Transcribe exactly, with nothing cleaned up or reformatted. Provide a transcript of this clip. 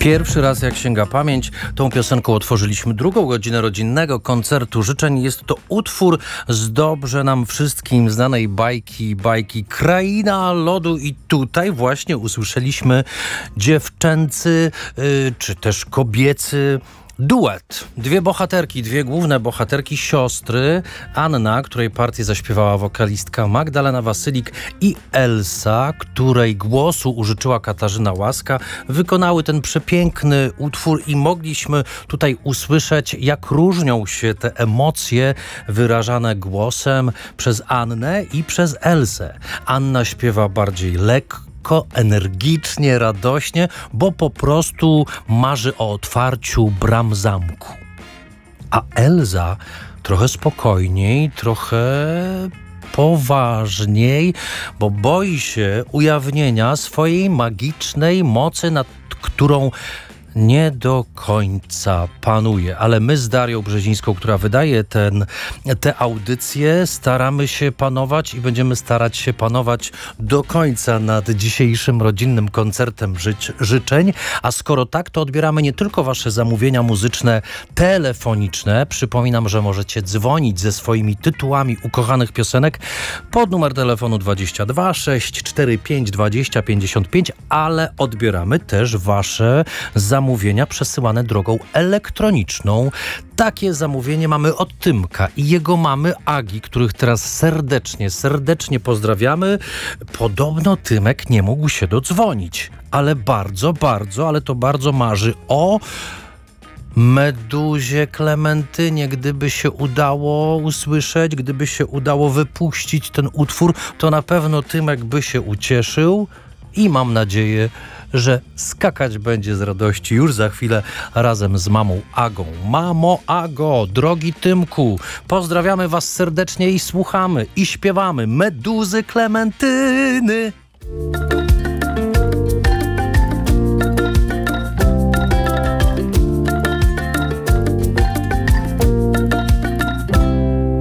Pierwszy raz, jak sięga pamięć, tą piosenką otworzyliśmy drugą godzinę rodzinnego koncertu życzeń. Jest to utwór z dobrze nam wszystkim znanej bajki, bajki Kraina Lodu i tutaj właśnie usłyszeliśmy dziewczęcy, yy, czy też kobiecy duet. Dwie bohaterki, dwie główne bohaterki, siostry. Anna, której partię zaśpiewała wokalistka Magdalena Wasylik, i Elsa, której głosu użyczyła Katarzyna Łaska, wykonały ten przepiękny utwór i mogliśmy tutaj usłyszeć, jak różnią się te emocje wyrażane głosem przez Annę i przez Elsę. Anna śpiewa bardziej lekko, energicznie, radośnie, bo po prostu marzy o otwarciu bram zamku. A Elza trochę spokojniej, trochę poważniej, bo boi się ujawnienia swojej magicznej mocy, nad którą nie do końca panuje. Ale my z Darią Brzezińską, która wydaje ten, te audycje, staramy się panować i będziemy starać się panować do końca nad dzisiejszym rodzinnym koncertem żyć, życzeń. A skoro tak, to odbieramy nie tylko wasze zamówienia muzyczne telefoniczne. Przypominam, że możecie dzwonić ze swoimi tytułami ukochanych piosenek pod numer telefonu dwadzieścia dwa sześć cztery pięć dwadzieścia pięćdziesiąt pięć, ale odbieramy też wasze zamówienia zamówienia przesyłane drogą elektroniczną. Takie zamówienie mamy od Tymka i jego mamy Agi, których teraz serdecznie, serdecznie pozdrawiamy. Podobno Tymek nie mógł się dodzwonić, ale bardzo, bardzo, ale to bardzo marzy o Meduzie Klementynie. Gdyby się udało usłyszeć, gdyby się udało wypuścić ten utwór, to na pewno Tymek by się ucieszył i mam nadzieję, że skakać będzie z radości już za chwilę razem z mamą Agą. Mamo Ago, drogi Tymku, pozdrawiamy was serdecznie i słuchamy i śpiewamy Meduzy Klementyny.